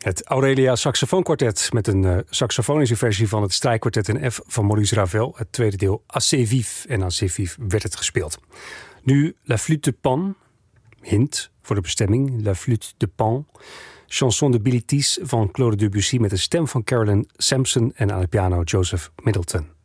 Het Aurelia Saxofoonkwartet met een saxofonische versie van het strijkkwartet in F van Maurice Ravel. Het tweede deel Assez Vif. En Assez Vif werd het gespeeld. Nu La Flûte de Pan, hint voor de bestemming, La Flûte de Pan. Chanson de Bilitis van Claude Debussy met de stem van Carolyn Sampson en aan de piano Joseph Middleton.